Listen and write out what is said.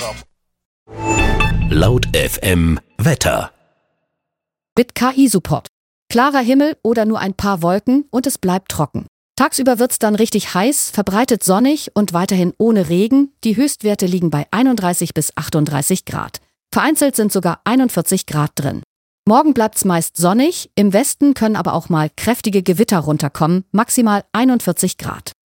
Laut FM Wetter. Mit KI-Support. Klarer Himmel oder nur ein paar Wolken und es bleibt trocken. Tagsüber wird's dann richtig heiß, verbreitet sonnig und weiterhin ohne Regen. Die Höchstwerte liegen bei 31 bis 38 Grad. Vereinzelt sind sogar 41 Grad drin. Morgen bleibt's meist sonnig, im Westen können aber auch mal kräftige Gewitter runterkommen, maximal 41 Grad.